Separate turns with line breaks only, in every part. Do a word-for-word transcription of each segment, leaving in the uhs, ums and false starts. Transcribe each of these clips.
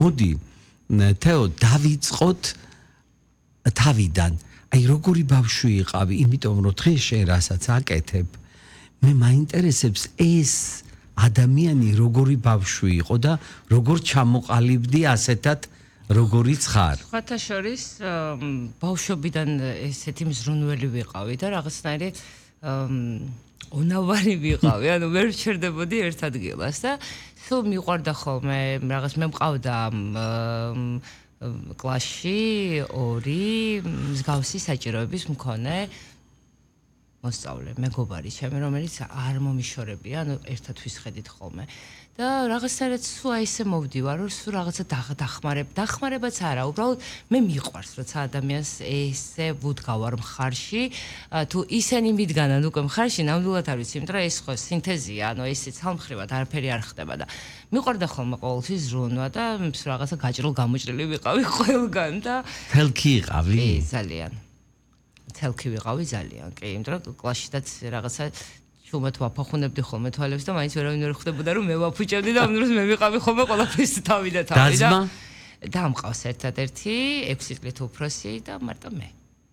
მოდი თეო დავიწყოთ თავიდან აი როგორი ბავშვი იყავი იმიტომ რომ დღეს შენ რასაც აკეთებ მე მაინტერესებს ეს ადამიანი როგორი ბავშვი იყო და როგორ ჩამოყალიბდი ასეთად როგორიც ხარ
ხათა შორის ბავშვობიდან ესეთი მზრუნველი ვიყავი და რაღაცნაირი უნავარი ვიყავი ანუ ვერ ვჩერდებოდი ერთ ადგილას და სულ მიყვარდა ხოლმე რაღაც მე მყავდა კლასში ორი მსგავსი საჭიროების მქონე მოსწავლე მეგობარი ჩემი რომელიც არ მომიშორებია ანუ ერთად ვისხედით ხოლმე და რაღაცნაირად სულ ესე მოვდივარ რომ სულ რაღაცა დახმარებ დახმარებაც არა უბრალოდ მე მიყვარს როცა ადამიანს ესე ვუდგავარ მხარში თუ ისენი მიდგანან უკვე მხარში ნამდვილად არ ვიცი იმიტომ რომ ეს ხო სინთეზია ანუ ესე ცალმხრივად არაფერი არ ხდება და მიყვარდა ხოლმე ყოველთვის ზრუნვა და რაღაცა გაჭრილ გამოჭრილი ვიყავი ყველგან და
თელქი იყავი
კი ძალიან თელქი ვიყავი ძალიან კი იმიტომ რომ კლასშიდაც რაღაცა შუმად ვაფახუნებდი ხოლმე თვალებს და მაინც ვერავინ ვერ ხვდებოდა რომ მე ვაფუჭებდი და ამ დროს მე ვიყავი ხოლმე ყველაფერს თავი და თავი და და მყავს ერთადერთი ექვსი წლით უფროსი და მარტო მე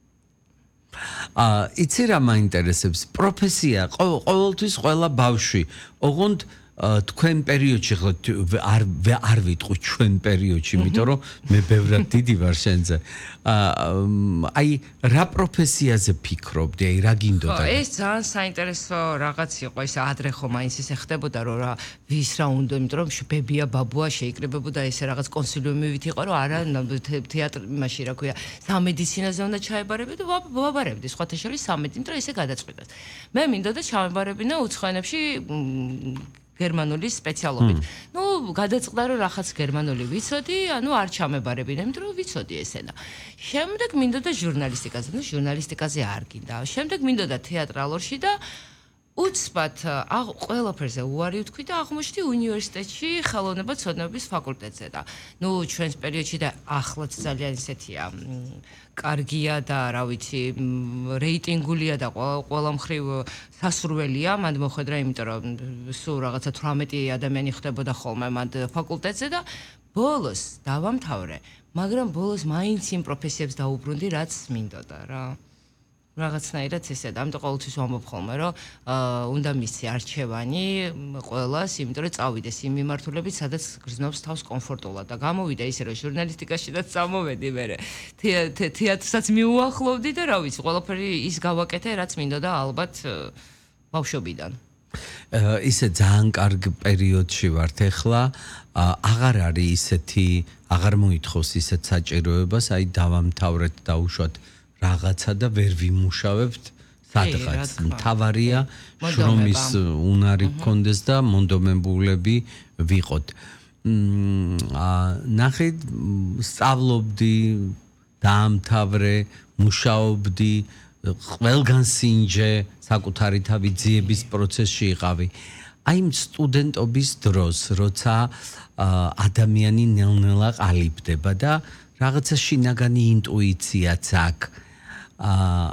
აა იცი რა მაინტერესებს პროფესია ყოველთვის ყველა ბავშვი ოღონდ თქვენ პერიოდში ხო არ არ ვიტყვი ჩვენ პერიოდში იმიტომ რომ მე ბევრად დიდი ვარ შენზე აი რა პროფესიაზე ფიქრობდი აი რა გინდოდა
ეს ძალიან საინტერესო რაღაც იყო ეს ადრე ხო მაინც ისე ხდებოდა რომ რა ვის რა უნდა იმიტომ რომ ბებია ბაბუა შეიკრიბებოდა ესე რაღაც კონსილიუმივით იყო რომ არა თეატრ იმაში რა ქვია სამედიცინოზე უნდა ჩაებარებდი და ვაბარებდი სხვათა შორის სამედი იმიტომ რომ ესე გადაწყვიტეს მე მინდოდა ჩავებარებინა უცხოენებში გერმანული სპეციალობით. ნუ გადაწყდა რომ რაღაც გერმანული ვიცოდი, ანუ არ ჩამებარებინა, იმიტომ რომ ვიცოდი ესენა. შემდეგ მინდოდა ჟურნალისტიკაზე, ნუ ჟურნალისტიკაზე არ გინდა. შემდეგ მინდოდა თეატრალურში და უცბად ყველაფერზე უარი ვთქვი და აღმოჩნდი უნივერსიტეტში ხელოვნება ცოდნების ფაკულტეტზე და ნუ ჩვენს პერიოდში და ახლაც ძალიან ისეთია კარგია და რა ვიცი რეიტინგულია და ყველა მხრივ სასურველია მანდ მოხვედრა იმიტომ რომ სულ რაღაცა თვრამეტი ადამიანი ხდებოდა ხოლმე მანდ ფაკულტეტზე და ბოლოს დავამთავრე მაგრამ ბოლოს მაინც იმ პროფესიებს დაუბრუნდი რაც მინდოდა რა რაღაცნაირად ესე და ამიტომ ყოველთვის ვამბობ ხოლმე რომ უნდა მისცი არჩევანი ყველას იმიტომ რომ წავიდეს იმ მიმართულებით სადაც გრძნობს თავს კომფორტულად და გამოვიდა ისე რომ ჟურნალისტიკაშიდაც წამოვედი მე თეატრსაც მიუახლოვდი და რა ვიცი ყველაფერი ის გავაკეთე რაც მინდოდა ალბათ ბავშვობიდან
ისე ძალიან კარგ პერიოდში ვართ ახლა აღარ არის ისეთი აღარ მოითხოვს ისეთ საჭიროებას აი დავამთავრეთ და უშუალოდ რაღაცა და ვერ ვიმუშავებთ სადღაც მთავარია შრომის უნარი გქონდეს და მონდომებულები ვიყოთ ნახე სწავლობდი დაამთავრე მუშაობდი ყველგან სინჯე საკუთარი თავი ძიების პროცესში იყავი აი სტუდენტობის დროს როცა ადამიანი ნელ-ნელა ყალიბდება და რაღაცა შინაგანი ინტუიციაც აქვს აა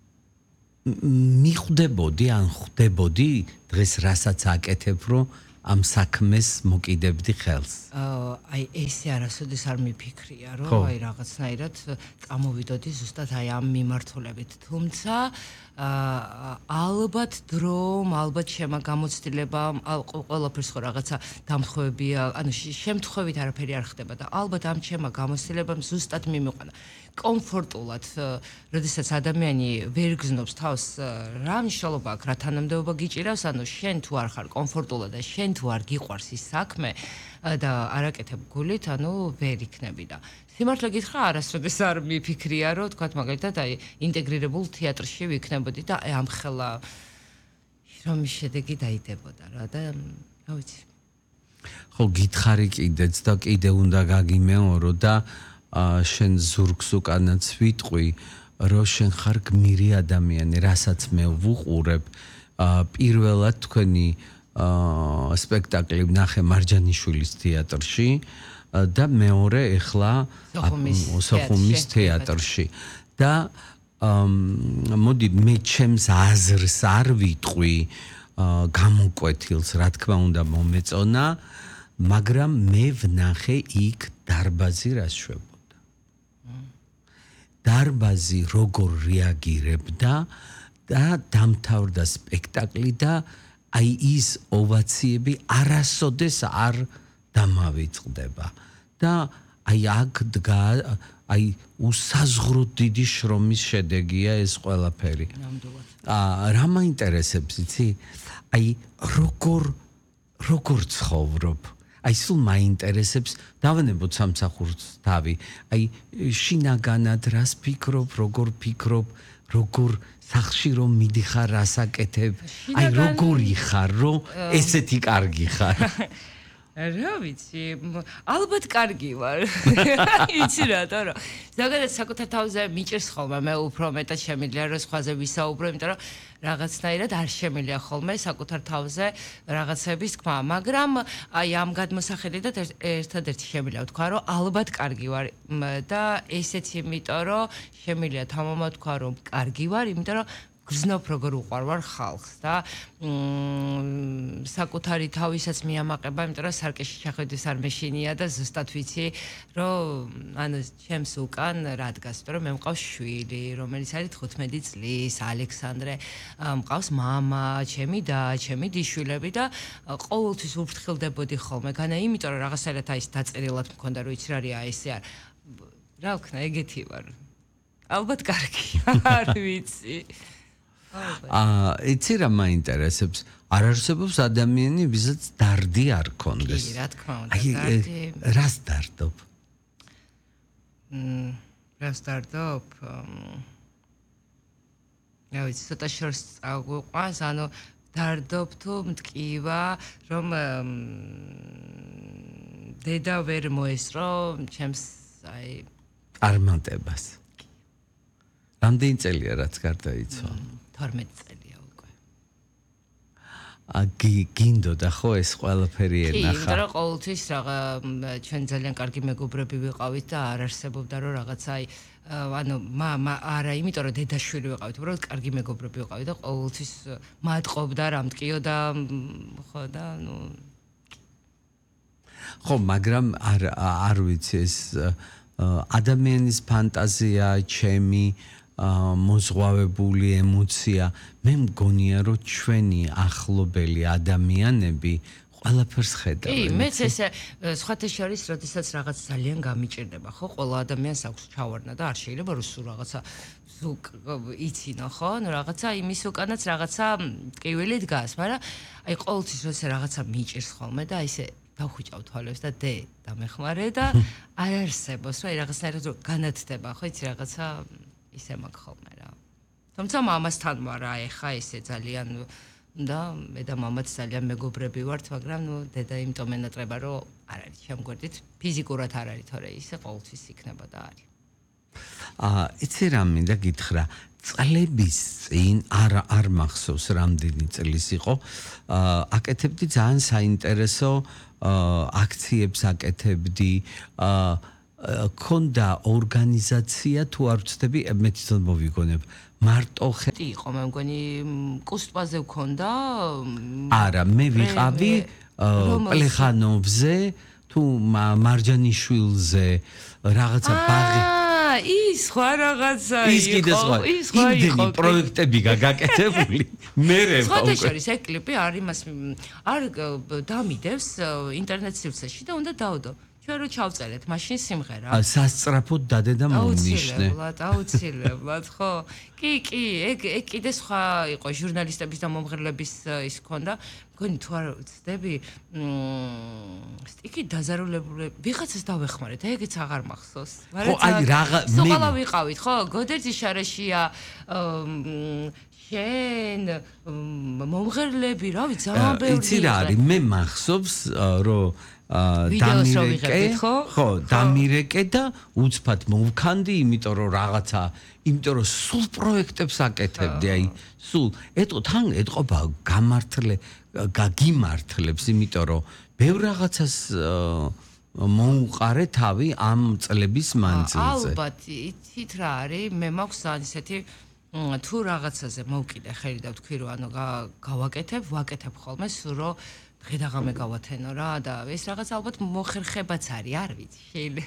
მიხვდებოდი ან ხვდებოდი დღეს რასაც აკეთებ რომ ამ საქმეს მოკიდებდი ხელს
აი ესე არასოდეს არ მიფიქრია რომ აი რაღაცნაირად წამოვიდოდი ზუსტად აი ამ მიმართულებით თუმცა ალბათ დრომ ალბათ შემა გამოცდილება ყველაფერს ხო რაღაცა დამთხოვებია ანუ შემთხვევით არაფერი არ ხდება და ალბათ ამ შემა გამოცდილებამ ზუსტად მიმიყვანა კომფორტულად როდესაც ადამიანი ვერ გზნობს თავს რა მნიშვნელობა აქვს რა თანამდებობა გიჭირავს ანუ შენ თუ არ ხარ კომფორტულად და შენ თუ არ გიყვარს ის საქმე და არაკეთებ გულით ანუ ვერ იქნები და სიმართლე გითხრა არასოდეს არ მიფიქრია რომ თქვა მაგალითად აი ინტეგრირებულ თეატრში ვიქნებოდი და აი ამხელა რომ შედეგი დაიდებოდა რა და რა ვიცი
ხო გითხარი კიდეც და კიდე უნდა გაგიმეორო და შენ ზურგს უკანაც ვიტყვი რომ შენ ხარ გმირი ადამიანი რასაც მე ვუყურებ პირველად თქვენი სპექტაკლი ვნახე მარჯანიშვილის თეატრში და მეორე ეხლა სოხუმის თეატრში და მოდი მე ჩემს აზრს არ ვიტყვი გამოკვეთილს რა თქმა უნდა მომეწონა მაგრამ მე ვნახე იქ დარბაზი რას შვებოდა. დარბაზი როგორ რეაგირებდა და დამთავრდა სპექტაკლი და აი ის ოვაციები არასოდეს არ დამავიწყდება და აი აქ დგა აი უსაზღვროდ დიდი შრომის შედეგია ეს ყველაფერი. აა რა მაინტერესებს იცი? აი როგორ როგორ ცხოვრობ? აი სულ მაინტერესებს დავანებოთ სამსახურს თავი. აი შინაგანად რას ფიქრობ, როგორ ფიქრობ, როგორ სახში რომ მიდიხარ ასაკეთებ, აი როგორი ხარ, რომ ესეთი კარგი ხარ.
რა ვიცი, ალბათ კარგი ვარ. იცი რატო რა. ზოგადად საკუთარ თავზე მიჭირს ხოლმე, მე უფრო მეტად შემიძლია რომ სხვაზე ვისაუბრო, იმიტომ რომ რაღაცნაირად არ შემიძლია ხოლმე საკუთარ თავზე რაღაცების თქმა, მაგრამ აი ამ გადმოსახედიდან ერთადერთი შემიძლია ვთქვა, რომ ალბათ კარგი ვარ და ესეც იმიტომ რომ შემიძლია თამამად ვთქვა, რომ კარგი ვარ, იმიტომ რომ გრძნობ როგორ უყვარვარ ხალხს და საკუთარი თავისაც მიამაყება, იმიტომ რომ სარკეში ჩახედვის არ მეშინია და ზუსტად ვიცი, რომ ანუ ჩემს უკან რა დგას, იმიტომ რომ მე მყავს შვილი, რომელიც არის თხუთმეტი წლის, ალექსანდრე, მყავს მამა, ჩემი და ჩემი დიშვილები და ყოველთვის უფრთხილდებოდი ხოლმე. განა იმიტომ რომ რაღაცაერად აი ეს დაწერილად მქონდა, რომ იცი რა არის ესე არ. რა ვქნა, ეგეთი ვარ. ალბათ კარგი, არ ვიცი.
აა იცი რა მაინტერესებს? არ არსებობს ადამიანი, ვისაც დარდი არ ქონდეს.
კი, რა თქმა უნდა, დარდი.
რას დარდობ?
მმ, რას დარდობ? რა ვიცი, ცოტა შორს წაგვიყვანს, ანუ დარდობ თუ მტკივა, რომ დედა ვერ მოესწრო ჩემს აი
წარმატებას. რამდენი წელია რაც გარდაიცვალა?
თორმეტი წელია უკვე.
აგი გინდოდა ხო ეს ყველაფერი
კი,
ენახა?
იმიტომ რომ ყოველთვის რაღა ჩვენ ძალიან კარგი მეგობრები ვიყავით და არ არსებობდა რომ რაღაცა აი ანუ მამა არა, იმიტომ რომ დედაშვილი ვიყავით, უბრალოდ კარგი მეგობრები ვიყავით და ყოველთვის მატყობდა, რამტკიოდა, ხო და ნუ
ხო, მაგრამ არ არ ვიცი ეს ადამიანის ფანტაზია, ჩემი მოზღვავებული ემოცია, მე მგონია რომ ჩვენი ახლობელი ადამიანები ყველაფერს ხედავენ.
კი, მეც ესე სხვათა შორის, როდესაც რაღაც ძალიან გამიჭირდება, ხო, ყველა ადამიანს აქვს ჩავარდნა და არ შეიძლება რომ სულ რაღაცა იცინო, ხო? ნუ რაღაცა იმის უკანაც რაღაცა ტკივილი დგას, მაგრამ აი ყოველთვის როცა რაღაცა მიჭირს ხოლმე და ისე დავხვიჭავ თვალებს და დე დამეხმარე და არ არსებობს, რა რაღაცნაირად განათდება, ხო, იცი რაღაცა ისე მაქვს ხოლმე რა. თუმცა მამასთან ვარ რა, ეხა ესე ძალიან და მე და მამაც ძალიან მეგობრები ვართ, მაგრამ ნუ დედა იმიტომ ენატრება, რომ არ არის შემგვერდით, ფიზიკურად არ არის, თორე ისე ყოველთვის იქნება და არის.
აა, იცი რა მინდა გითხრა, წლების წინ არ არ მახსოვს რამდენი წლის იყო, აა აკეთებდი ძალიან საინტერესო აქციებს აკეთებდი, აა ქონდა ორგანიზაცია თუ არ ვცდები, მე თვითონ მოვიგონებ. მარტო
ხეთი იყო, მე მგონი კუსტვაზე ვქონდა.
არა, მე ვიყავი პლეხანოვზე თუ მარჯანიშვილზე რაღაცა ბაღი.
ის სხვა რაღაცა
ის კიდე სხვა. იმდენი პროექტები გაგაკეთებული. მე რე
სხვა შორის ეს კლიპი არ იმას არ დამიდევს ინტერნეტ სივრცეში და უნდა დავდო. ჩვენ რო ჩავწერეთ მაშინ სიმღერა.
სასწრაფოდ დადე და მომნიშნე.
აუცილებლად, აუცილებლად, ხო? კი, კი, ეგ ეგ კიდე სხვა იყო ჟურნალისტების და მომღერლების ის ქონდა. მგონი თუ არ ვცდები, მმ სტიკი დაზარულებული ვიღაცას დავეხმარეთ, ეგეც აღარ მახსოვს.
ხო, აი რაღა
მე სულ ვიყავით, ხო? გოდერძი შარეშია შენ მომღერლები, რა ვიცი, ძალიან ბევრი.
იცი რა არის, მე მახსოვს რომ დამირეკე, ხო, დამირეკე და უცბად მოვქანდი, იმიტომ რომ რაღაცა, იმიტომ რომ სულ პროექტებს აკეთებდი, აი, სულ. ეტყო თან ეტყობა გამართლე, გაგიმართლებს, იმიტომ რომ ბევრ რაღაცას მოუყარე თავი ამ წლების მანძილზე.
ალბათ, იცით რა არის, მე მაქვს ისეთი თუ რაღაცაზე მოვკიდე ხელი და ვთქვი რომ ანუ გავაკეთებ, ვაკეთებ ხოლმე, სულ რომ დღე და ღამე გავათენო რა და ეს რაღაც ალბათ მოხერხებაც არის, არ ვიცი, შეიძლება